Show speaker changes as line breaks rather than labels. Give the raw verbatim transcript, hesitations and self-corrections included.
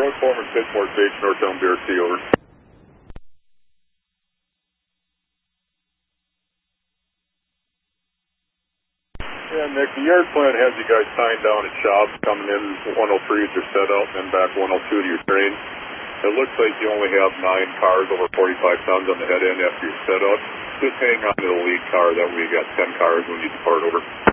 Road Foreman, Pitchmore Station, Northtown B R C, over. Yeah, Nick, the yard plan has you guys signed down at shops, coming in one oh three at your setup, and then back one oh two to your train. It looks like you only have nine cars over forty-five tons on the head end after your setup. Just hang on to the lead car, that way you got ten cars when you depart, over.